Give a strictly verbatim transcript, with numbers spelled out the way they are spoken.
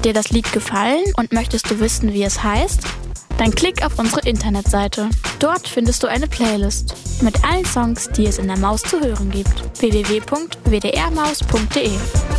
Hat dir das Lied gefallen und möchtest du wissen, wie es heißt? Dann klick auf unsere Internetseite. Dort findest du eine Playlist mit allen Songs, die es in der Maus zu hören gibt. w w w punkt w d r maus punkt d e